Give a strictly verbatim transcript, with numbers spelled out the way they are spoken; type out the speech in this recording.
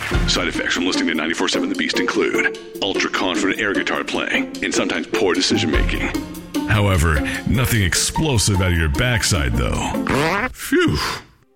Side effects from listening to ninety-four seven The Beast include ultra-confident air guitar playing and sometimes poor decision-making. However, nothing explosive out of your backside, though. Phew.